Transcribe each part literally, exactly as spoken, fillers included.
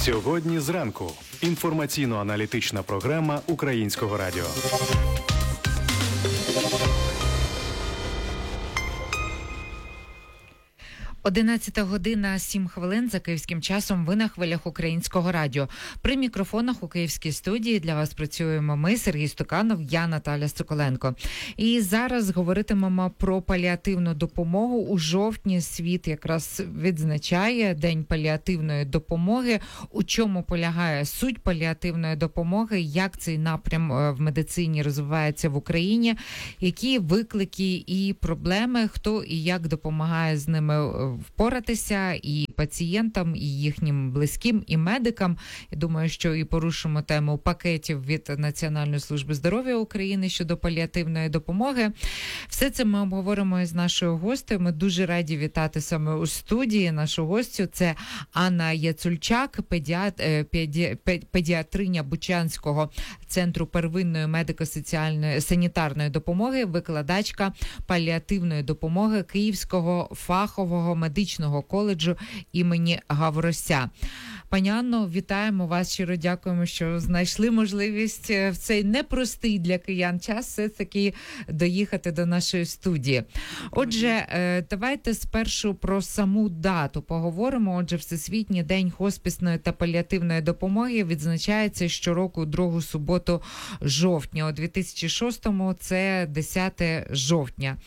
Сьогодні зранку. Інформаційно-аналітична програма Українського радіо. одинадцята година, сім хвилин за київським часом. Ви на хвилях Українського радіо. При мікрофонах у київській студії для вас працюємо ми, Сергій Стуканов, я Наталя Соколенко. І зараз говоритимемо про паліативну допомогу. У жовтні світ якраз відзначає День паліативної допомоги. У чому полягає суть паліативної допомоги, як цей напрям в медицині розвивається в Україні, які виклики і проблеми, хто і як допомагає з ними впоратися і пацієнтам, і їхнім близьким, і медикам. Я думаю, що і порушимо тему пакетів від Національної служби здоров'я України щодо паліативної допомоги. Все це ми обговоримо із нашою гостею. Ми дуже раді вітати саме у студії нашу гостю. Це Анна Яцульчак, педіат, педі, педіатриня Бучанського центру первинної медико-соціальної санітарної допомоги, викладачка паліативної допомоги Київського фахового медичного коледжу імені Гаврося. Пані Анно, вітаємо вас, щиро дякуємо, що знайшли можливість в цей непростий для киян час все-таки доїхати до нашої студії. Отже, давайте спершу про саму дату поговоримо. Отже, Всесвітній день хоспісної та паліативної допомоги відзначається щороку другу суботу жовтня. У дві тисячі шостому це десяте жовтня.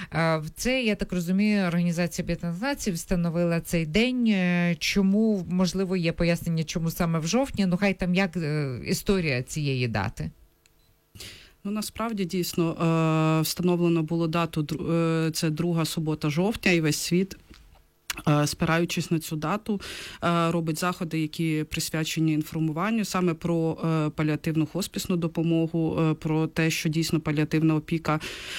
Це, я так розумію, Організація Об'єднаних Націй встановила цей день. Чому, можливо, є пояснення, чому саме в жовтні? Ну, хай там як історія цієї дати? Ну, насправді, дійсно, встановлено було дату, це друга субота жовтня, і весь світ, спираючись на цю дату, робить заходи, які присвячені інформуванню саме про паліативну хоспісну допомогу, про те, що дійсно паліативна опіка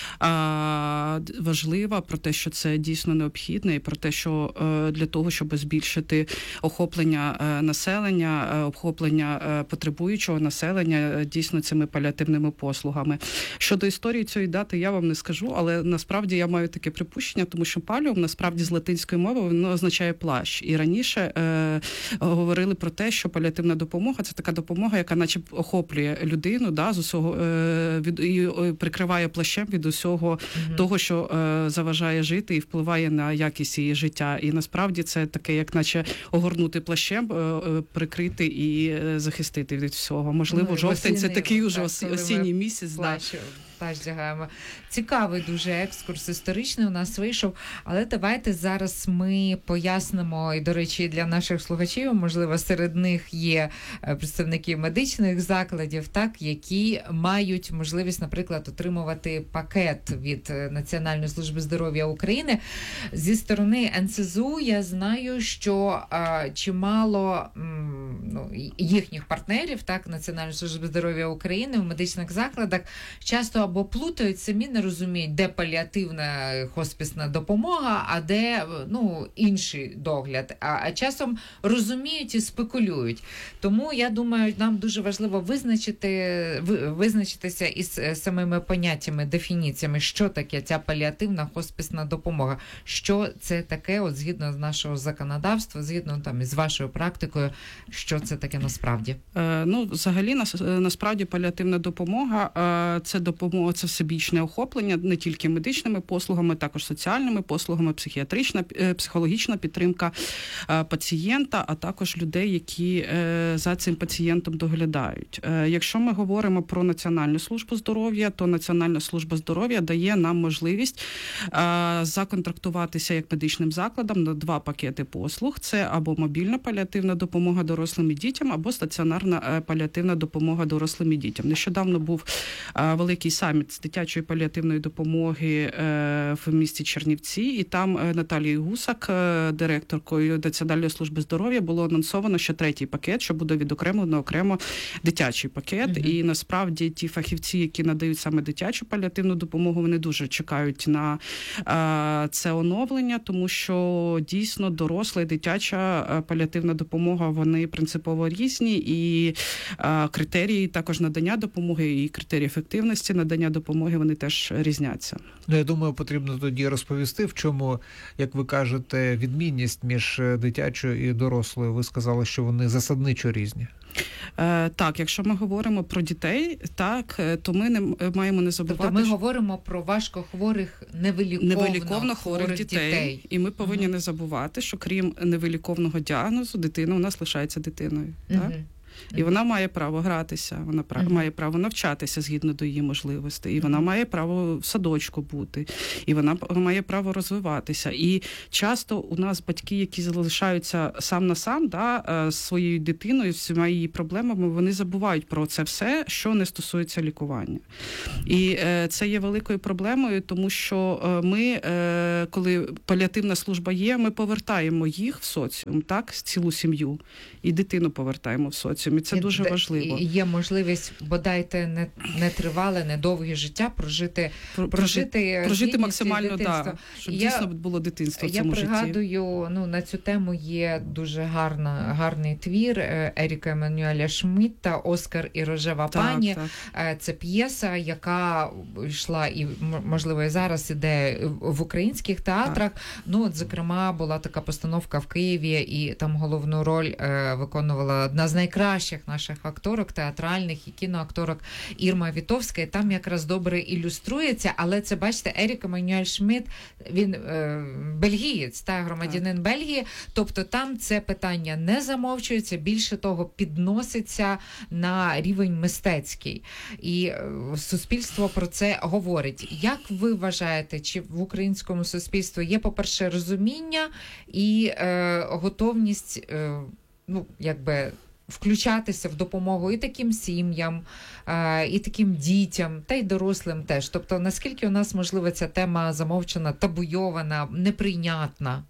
важлива, про те, що це дійсно необхідне, і про те, що для того, щоб збільшити охоплення населення, охоплення потребуючого населення дійсно цими паліативними послугами. Щодо історії цієї дати я вам не скажу, але насправді я маю таке припущення, тому що паліум насправді з латинської мови воно означає плащ. І раніше е, говорили про те, що паліативна допомога – це така допомога, яка наче охоплює людину, да, з усього, е, від, і прикриває плащем від усього mm-hmm. того, що е, заважає жити і впливає на якість її життя. І насправді це таке, як наче огорнути плащем, е, прикрити і е, захистити від всього. Можливо, ну, жовтень – це такий уже осінній місяць. Плащ. Да. Цікавий дуже екскурс історичний у нас вийшов, але давайте зараз ми пояснимо, і, до речі, для наших слухачів, можливо, серед них є представники медичних закладів, так, які мають можливість, наприклад, отримувати пакет від Національної служби здоров'я України. Зі сторони ен ес зет у я знаю, що а, чимало м, ну, їхніх партнерів, так, Національної служби здоров'я України в медичних закладах часто або плутають, самі не розуміють, де паліативна хоспісна допомога, а де, ну, інший догляд. А, а часом розуміють і спекулюють. Тому, я думаю, нам дуже важливо визначити, визначитися із самими поняттями, дефініціями, що таке ця паліативна хоспісна допомога. Що це таке, от згідно з нашого законодавства, згідно там із вашою практикою, що це таке насправді? Е, ну, взагалі, нас, насправді, паліативна допомога – це допомога, це всебічне охоплення не тільки медичними послугами, також соціальними послугами, психіатрична, психологічна підтримка пацієнта, а також людей, які за цим пацієнтом доглядають. Якщо ми говоримо про Національну службу здоров'я, то Національна служба здоров'я дає нам можливість законтрактуватися як медичним закладам на два пакети послуг. Це або мобільна паліативна допомога дорослим і дітям, або стаціонарна паліативна допомога дорослим і дітям. Нещодавно був великий саміт з дитячої паліативної допомоги в місті Чернівці, і там Наталією Гусак, директоркою Національної служби здоров'я, було анонсовано, що третій пакет, що буде відокремлено окремо дитячий пакет. Mm-hmm. І насправді ті фахівці, які надають саме дитячу паліативну допомогу, вони дуже чекають на це оновлення, тому що дійсно доросла і дитяча паліативна допомога, вони принципово принципово різні, і а, критерії також надання допомоги, і критерії ефективності надання допомоги, вони теж різняться. Ну, я думаю, потрібно тоді розповісти, в чому, як ви кажете, відмінність між дитячою і дорослою. Ви сказали, що вони засадничо різні. Е, так, якщо ми говоримо про дітей, так, то ми не маємо не забувати, тобто ми що... говоримо про важкохворих, невиліковно, невиліковно хворих дітей. дітей. І ми повинні uh-huh. не забувати, що крім невиліковного діагнозу, дитина у нас лишається дитиною. Uh-huh. Так? І вона має право гратися, вона uh-huh. має право навчатися згідно до її можливостей, і вона uh-huh. має право в садочку бути, і вона має право розвиватися. І часто у нас батьки, які залишаються сам на сам, да, з своєю дитиною, з всіма її проблемами, вони забувають про це все, що не стосується лікування. І це є великою проблемою, тому що ми, коли паліативна служба є, ми повертаємо їх в соціум, так, цілу сім'ю, і дитину повертаємо в соціум. І це дуже важливо. І є можливість, бодайте, не, не тривале, не довге життя прожити, Про, прожити, прожити максимально, да, щоб я, дійсно було дитинство в цьому житті. Я пригадую, ну, на цю тему є дуже гарна, гарний твір Еріка Еммануеля Шмідта «Оскар і рожева так, пані». Так. Це п'єса, яка йшла і, можливо, і зараз іде в українських театрах. Так. Ну, от, зокрема, була така постановка в Києві, і там головну роль е, виконувала одна з найкращих наших акторок, театральних і кіноакторок Ірма Вітовська, і там якраз добре ілюструється, але це, бачите, Ерік Еммануель Шмідт, він е, бельгієць, та, громадянин так. Бельгії, тобто там це питання не замовчується, більше того, підноситься на рівень мистецький. І е, суспільство про це говорить. Як ви вважаєте, чи в українському суспільстві є, по-перше, розуміння і е, готовність, е, ну, якби, включатися в допомогу і таким сім'ям, і таким дітям, та й дорослим теж. Тобто, наскільки у нас, можливо, ця тема замовчена, табуйована, неприйнятна?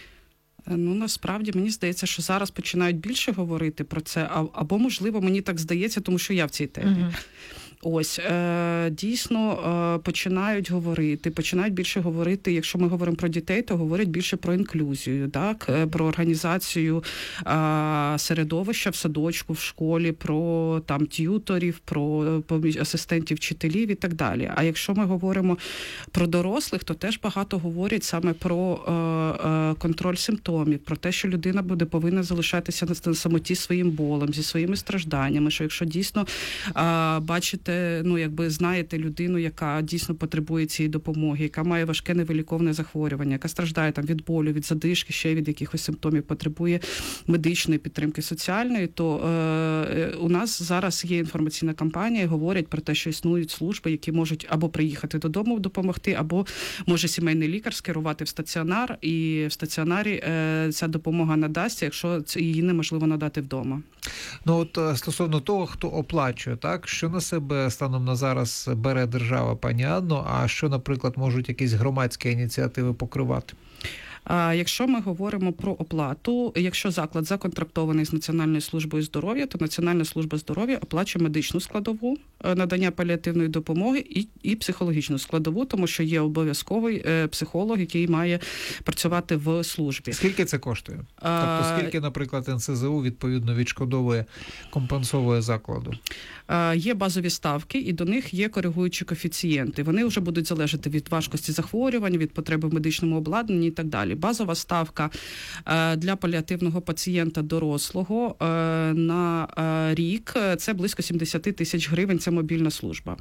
Ну, насправді, мені здається, що зараз починають більше говорити про це, або, можливо, мені так здається, тому що я в цій темі. Uh-huh. Ось, е, дійсно, е, починають говорити, починають більше говорити, якщо ми говоримо про дітей, то говорять більше про інклюзію, так, е, про організацію е, середовища в садочку, в школі, про там т'юторів, про асистентів вчителів і так далі. А якщо ми говоримо про дорослих, то теж багато говорять саме про е, е, контроль симптомів, про те, що людина буде повинна залишатися на самоті своїм болем, зі своїми стражданнями, що якщо дійсно е, бачите, ну, якби знаєте людину, яка дійсно потребує цієї допомоги, яка має важке невиліковне захворювання, яка страждає там від болю, від задишки, ще від якихось симптомів, потребує медичної підтримки, соціальної, то е, у нас зараз є інформаційна кампанія, і говорять про те, що існують служби, які можуть або приїхати додому допомогти, або може сімейний лікар скерувати в стаціонар, і в стаціонарі е, ця допомога надасться, якщо це її неможливо надати вдома. Ну, от стосовно того, хто оплачує, так, що на себе станом на зараз бере держава, пані Анно, а що, наприклад, можуть якісь громадські ініціативи покривати? Якщо ми говоримо про оплату, якщо заклад законтрактований з Національною службою здоров'я, то Національна служба здоров'я оплачує медичну складову, надання паліативної допомоги і, і психологічну складову, тому що є обов'язковий психолог, який має працювати в службі. Скільки це коштує? А... Тобто скільки, наприклад, ен ес зе у відповідно відшкодовує, компенсовує закладу? Є базові ставки, і до них є коригуючі коефіцієнти. Вони вже будуть залежати від важкості захворювань, від потреби в медичному обладнанні і так далі. Базова ставка для паліативного пацієнта дорослого на рік – це близько сімдесят тисяч гривень, це мобільна служба.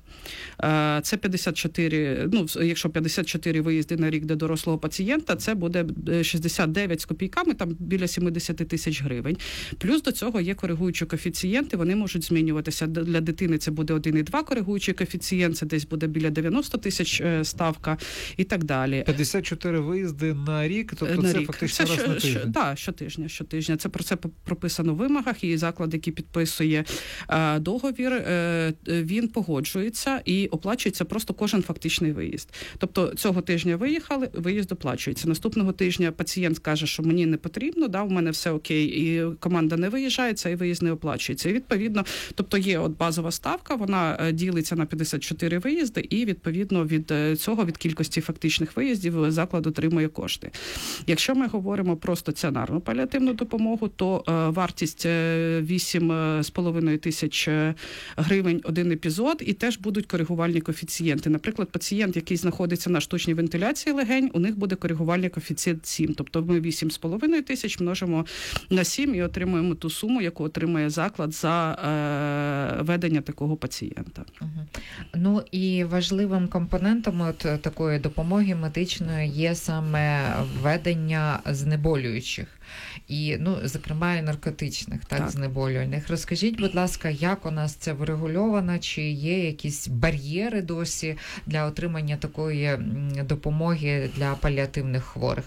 Це п'ятдесят чотири, ну, якщо п'ятдесят чотири виїзди на рік до дорослого пацієнта, це буде шістдесят дев'ять з копійками, там біля сімдесят тисяч гривень. Плюс до цього є коригуючі коефіцієнти, вони можуть змінюватися. Для дитини це буде один і два коригуючий коефіцієнт, це десь буде біля дев'яносто тисяч ставка і так далі. п'ятдесят чотири виїзди на рік, тобто на це рік. фактично це раз що, на тиждень? Так, да, щотижня, щотижня. Це про це прописано в вимогах, і заклад, який підписує е, договір, е, він погоджується і оплачується просто кожен фактичний виїзд. Тобто цього тижня виїхали, виїзд оплачується. Наступного тижня пацієнт каже, що мені не потрібно, да, у мене все окей, і команда не виїжджає, цей виїзд не оплачується. І відповідно, тобто є от базова ставка, вона ділиться на п'ятдесят чотири виїзди, і відповідно від цього, від кількості фактичних виїздів, заклад отримує кошти. Якщо ми говоримо про стаціонарну паліативну допомогу, то е, вартість вісім з половиною тисяч гривень один епізод, і теж будуть коригувальні коефіцієнти. Наприклад, пацієнт, який знаходиться на штучній вентиляції легень, у них буде коригувальний коефіцієнт сім. Тобто ми вісім з половиною тисяч множимо на сім і отримуємо ту суму, яку отримує заклад за е, ведення такого пацієнта. Угу. Ну і важливим компонентом от такої допомоги медичної є саме введення знеболюючих. І, ну, зокрема, і наркотичних, так, так, знеболювальних. Розкажіть, будь ласка, як у нас це врегульовано, чи є якісь бар'єри досі для отримання такої допомоги для паліативних хворих?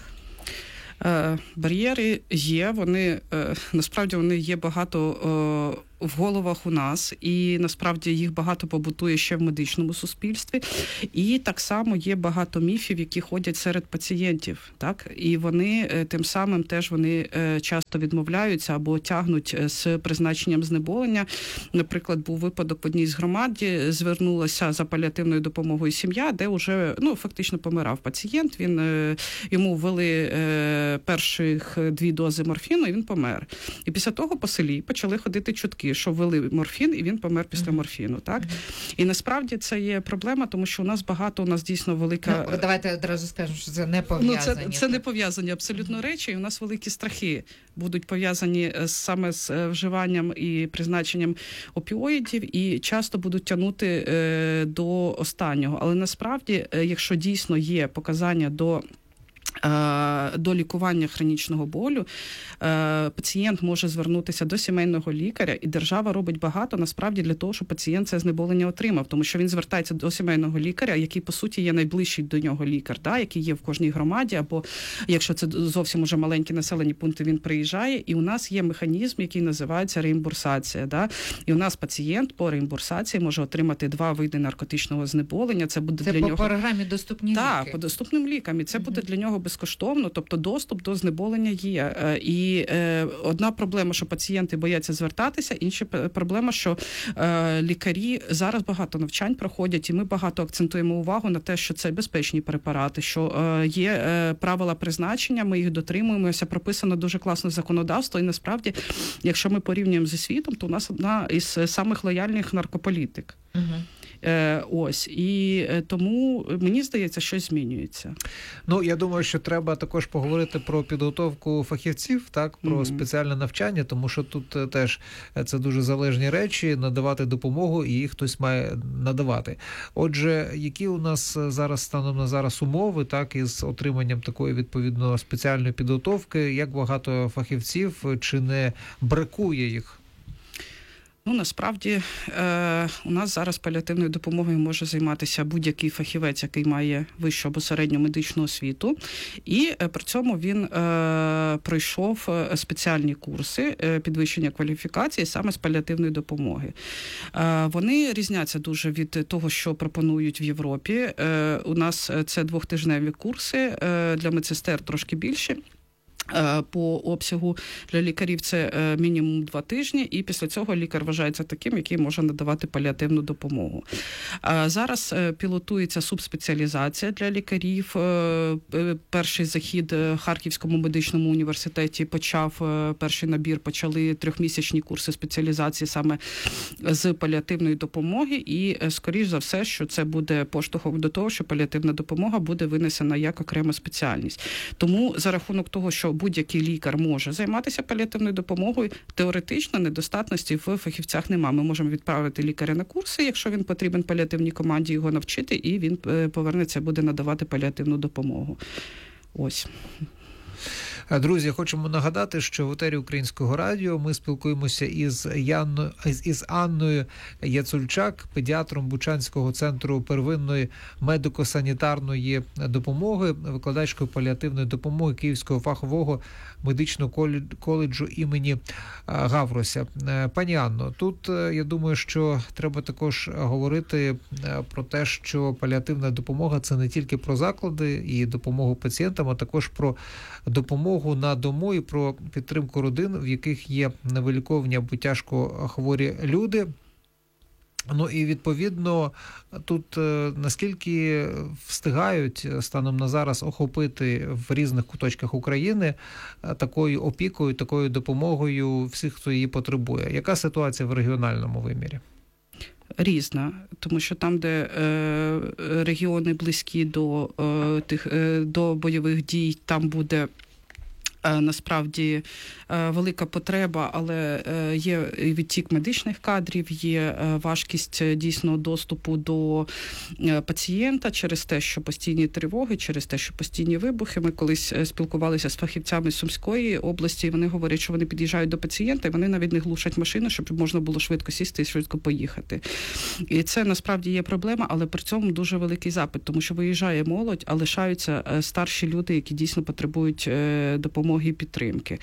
Бар'єри є, вони, насправді, вони є багато в головах у нас, і насправді їх багато побутує ще в медичному суспільстві. І так само є багато міфів, які ходять серед пацієнтів, так? І вони тим самим теж вони часто відмовляються або тягнуть з призначенням знеболення. Наприклад, був випадок в одній з громаді, звернулася за паліативною допомогою сім'я, де вже, ну, фактично помирав пацієнт, він, йому ввели перших дві дози морфіну, і він помер. І після того по селі почали ходити чутки, що ввели морфін, і він помер після mm-hmm. морфіну, так? Mm-hmm. І насправді це є проблема, тому що у нас багато, у нас дійсно велика... Ну, давайте одразу скажемо, що це не пов'язані. Ну, це, це не пов'язані абсолютно mm-hmm. речі, і у нас великі страхи будуть пов'язані саме з вживанням і призначенням опіоїдів, і часто будуть тягнути е, до останнього. Але насправді, якщо дійсно є показання до до лікування хронічного болю, пацієнт може звернутися до сімейного лікаря, і держава робить багато, насправді, для того, щоб пацієнт це знеболення отримав, тому що він звертається до сімейного лікаря, який, по суті, є найближчий до нього лікар, да, який є в кожній громаді, або, якщо це зовсім уже маленькі населені пункти, він приїжджає, і у нас є механізм, який називається реімбурсація, да, і у нас пацієнт по реімбурсації може отримати два види наркотичного знеболення, це буде це для по нього... програмі «Доступні так, ліки». Так, по доступним лікам, і це mm-hmm. буде для нього безкоштовно, тобто доступ до знеболення є. І е, одна проблема, що пацієнти бояться звертатися, інша проблема, що е, лікарі зараз багато навчань проходять, і ми багато акцентуємо увагу на те, що це безпечні препарати, що е, є е, правила призначення, ми їх дотримуємося, прописано дуже класне законодавство, і насправді, якщо ми порівнюємо зі світом, то у нас одна із самих лояльних наркополітик. Угу. Ось, і тому, мені здається, щось змінюється. Ну, я думаю, що треба також поговорити про підготовку фахівців, так, про mm-hmm. спеціальне навчання, тому що тут теж це дуже залежні речі, надавати допомогу, і їх хтось має надавати. Отже, які у нас зараз станом на зараз умови, так, із отриманням такої, відповідно, спеціальної підготовки, як багато фахівців, чи не бракує їх? Ну, насправді, е, у нас зараз паліативною допомогою може займатися будь-який фахівець, який має вищу або середню медичну освіту, і е, при цьому він е, пройшов спеціальні курси е, підвищення кваліфікації саме з паліативної допомоги. Е, вони різняться дуже від того, що пропонують в Європі. Е, у нас це двохтижневі курси, е, для медсестер трошки більше. По обсягу для лікарів це мінімум два тижні, і після цього лікар вважається таким, який може надавати паліативну допомогу. Зараз пілотується субспеціалізація для лікарів. Перший захід в Харківському медичному університеті почав, перший набір, почали трьохмісячні курси спеціалізації саме з паліативної допомоги, і, скоріш за все, що це буде поштовхом до того, що паліативна допомога буде винесена як окрема спеціальність. Тому за рахунок того, що будь-який лікар може займатися паліативною допомогою, теоретично недостатності в фахівцях немає. Ми можемо відправити лікаря на курси, якщо він потрібен паліативній команді, його навчити, і він повернеться, буде надавати паліативну допомогу. Ось. Друзі, хочемо нагадати, що в етері Українського радіо ми спілкуємося із Янною, із Анною Яцульчак, педіатром Бучанського центру первинної медико-санітарної допомоги, викладачкою паліативної допомоги Київського фахового медичного коледжу імені Гаврося. Пані Анно, тут, я думаю, що треба також говорити про те, що паліативна допомога – це не тільки про заклади і допомогу пацієнтам, а також про допомогу на дому і про підтримку родин, в яких є невиліковні або тяжко хворі люди. Ну і відповідно тут е, наскільки встигають станом на зараз охопити в різних куточках України е, такою опікою, такою допомогою всіх, хто її потребує. Яка ситуація в регіональному вимірі? Різна, тому що там, де е, регіони близькі до, е, тих, е, до бойових дій, там буде насправді велика потреба, але є відтік медичних кадрів, є важкість дійсно доступу до пацієнта через те, що постійні тривоги, через те, що постійні вибухи. Ми колись спілкувалися з фахівцями з Сумської області, і вони говорять, що вони під'їжджають до пацієнта, і вони навіть не глушать машину, щоб можна було швидко сісти і швидко поїхати. І це насправді є проблема, але при цьому дуже великий запит, тому що виїжджає молодь, а лишаються старші люди, які дійсно потребують допомоги і підтримки.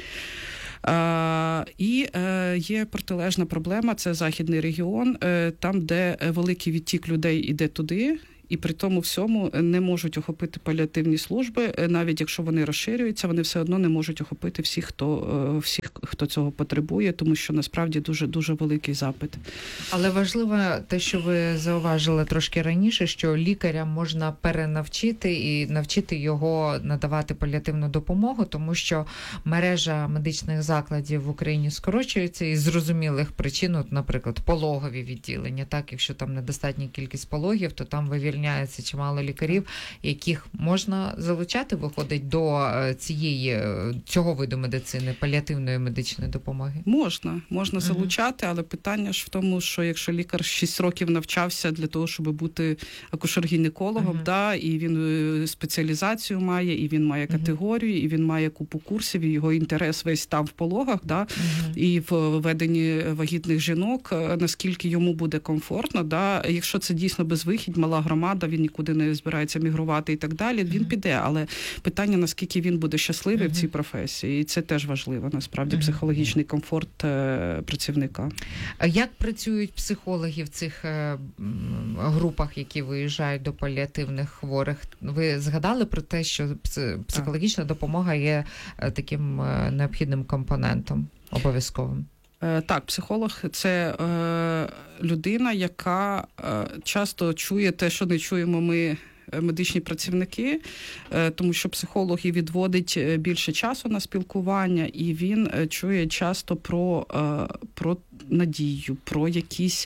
Uh, і uh, є протилежна проблема, це західний регіон, uh, там, де великий відтік людей іде туди, і при тому всьому не можуть охопити паліативні служби, навіть якщо вони розширюються, вони все одно не можуть охопити всіх, хто, всіх, хто цього потребує, тому що насправді дуже-дуже великий запит. Але важливо те, що ви зауважили трошки раніше, що лікаря можна перенавчити і навчити його надавати паліативну допомогу, тому що мережа медичних закладів в Україні скорочується із зрозумілих причин, от, наприклад, пологові відділення. Так, якщо там недостатня кількість пологів, то там вивільняється чимало лікарів, яких можна залучати, виходить, до цієї, цього виду медицини, паліативної медичної допомоги? Можна, можна uh-huh. залучати, але питання ж в тому, що якщо лікар шість років навчався для того, щоб бути акушер-гінекологом, uh-huh. да, і він спеціалізацію має, і він має категорію, uh-huh. і він має купу курсів, і його інтерес весь там в пологах, да, uh-huh. і в веденні вагітних жінок, наскільки йому буде комфортно, да, якщо це дійсно безвихідь, мала громада, він нікуди не збирається мігрувати і так далі, він mm-hmm. піде, але питання, наскільки він буде щасливий mm-hmm. в цій професії, і це теж важливо, насправді, mm-hmm. психологічний комфорт е- працівника. А як працюють психологи в цих е- групах, які виїжджають до паліативних хворих? Ви згадали про те, що психологічна допомога є е- таким е- необхідним компонентом, обов'язковим? Так, психолог – це е, людина, яка е, часто чує те, що не чуємо ми, медичні працівники, е, тому що психолог і відводить більше часу на спілкування, і він чує часто про, е, про надію, про якісь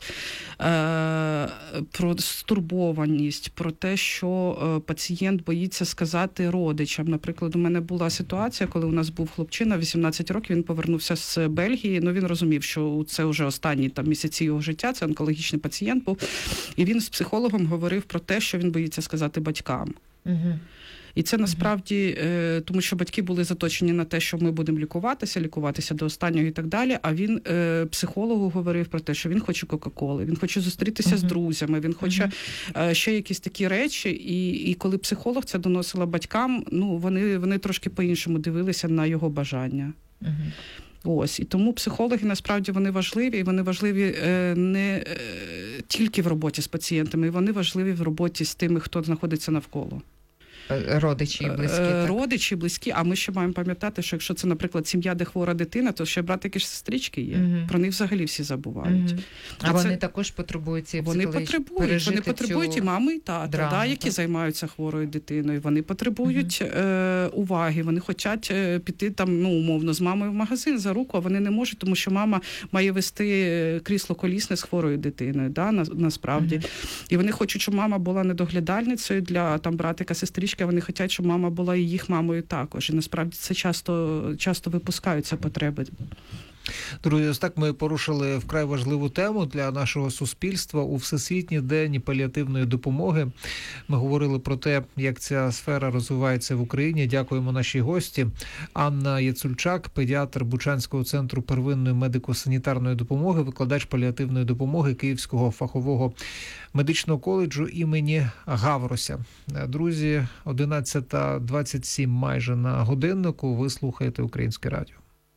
е, про стурбованість, про те, що е, пацієнт боїться сказати родичам. Наприклад, у мене була ситуація, коли у нас був хлопчина, вісімнадцять років, він повернувся з Бельгії, ну він розумів, що це вже останні там місяці його життя, це онкологічний пацієнт був, і він з психологом говорив про те, що він боїться сказати батькам. Угу. І це насправді, е, тому що батьки були заточені на те, що ми будемо лікуватися, лікуватися до останнього і так далі, а він е, психологу говорив про те, що він хоче Кока-Коли, він хоче зустрітися uh-huh. з друзями, він хоче uh-huh. е, ще якісь такі речі, і, і коли психолог це доносила батькам, ну, вони, вони трошки по-іншому дивилися на його бажання. Uh-huh. Ось, і тому психологи, насправді, вони важливі, і вони важливі е, не е, тільки в роботі з пацієнтами, вони важливі в роботі з тими, хто знаходиться навколо. Родичі і близькі. Так? Родичі, близькі, а ми ще маємо пам'ятати, що якщо це, наприклад, сім'я, де хвора дитина, то ще братики ж сестрички є. Uh-huh. Про них взагалі всі забувають. Uh-huh. А, а вони це... також потребують цієї Вони потребують, вони потребують і мами, і тата, драму, да, які так? займаються хворою дитиною. Вони потребують uh-huh. е, уваги, вони хочуть е, піти там, ну, умовно, з мамою в магазин за руку, а вони не можуть, тому що мама має вести крісло колісне з хворою дитиною, да, на, насправді. Uh-huh. І вони хочуть, щоб мама була недоглядальницею для там братика, сестрички, вони хочуть, щоб мама була і їх мамою також. І насправді це часто, часто випускаються потреби. Друзі, ось так ми порушили вкрай важливу тему для нашого суспільства. У Всесвітній день паліативної допомоги ми говорили про те, як ця сфера розвивається в Україні. Дякуємо нашій гості. Анна Яцульчак, педіатр Бучанського центру первинної медико-санітарної допомоги, викладач паліативної допомоги Київського фахового медичного коледжу імені Гаврося. Друзі, одинадцята двадцять сім майже на годиннику. Ви слухаєте Українське радіо.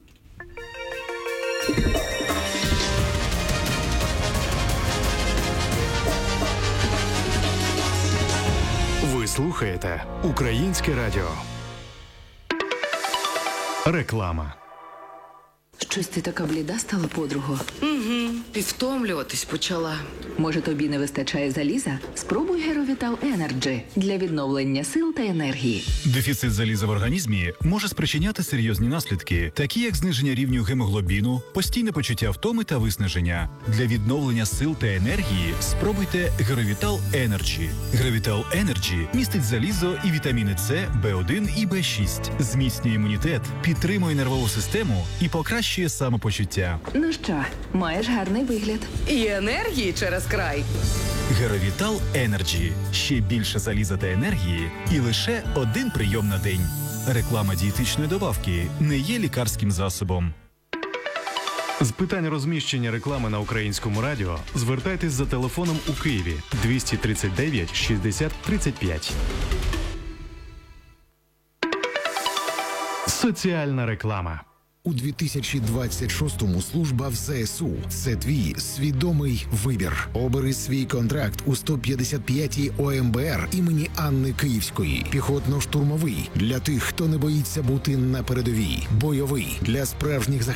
Ви слухаєте Українське радіо. Реклама. Щось ти така бліда стала, подруго. Угу. І втомлюватись почала. Може, тобі не вистачає заліза? Спробуй Геровітал Енерджі для відновлення сил та енергії. Дефіцит заліза в організмі може спричиняти серйозні наслідки, такі як зниження рівню гемоглобіну, постійне почуття втоми та виснаження. Для відновлення сил та енергії спробуйте Геровітал Енерджі. Геровітал Енерджі містить залізо і вітаміни С, Б один і Б шість, зміцнює імунітет, підтримує нервову систему і покращує самопочуття. Ну що, маєш гарний вигляд. І енергії через край. Геровітал Енерджі. Ще більше заліза та енергії і лише один прийом на день. Реклама дієтичної добавки не є лікарським засобом. З питань розміщення реклами на Українському радіо звертайтесь за телефоном у Києві двісті тридцять дев'ять шістдесят тридцять п'ять. Соціальна реклама. У дві тисячі двадцять шостому служба в ЗСУ – це твій свідомий вибір. Обери свій контракт у сто п'ятдесят п'ятій О М Б Р імені Анни Київської. Піхотно-штурмовий – для тих, хто не боїться бути на передовій. Бойовий – для справжніх захисників.